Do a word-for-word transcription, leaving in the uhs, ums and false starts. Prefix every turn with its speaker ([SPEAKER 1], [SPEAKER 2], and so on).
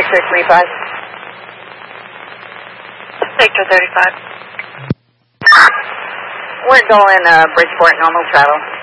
[SPEAKER 1] Victor three five.
[SPEAKER 2] Victor thirty-five.
[SPEAKER 1] We're going uh, Bridgeport, normal travel.